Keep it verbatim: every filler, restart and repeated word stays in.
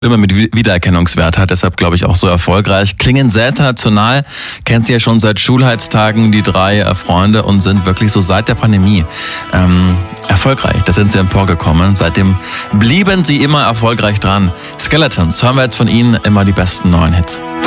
Stimme mit Wiedererkennungswert hat, deshalb glaube ich auch so erfolgreich. Klingen sehr international, kennt sie ja schon seit Schulheitstagen, die drei äh, Freunde, und sind wirklich so seit der Pandemie ähm, erfolgreich. Da sind sie emporgekommen. Seitdem blieben sie immer erfolgreich dran. Skeletons, hören wir jetzt von ihnen immer die besten neuen Hits.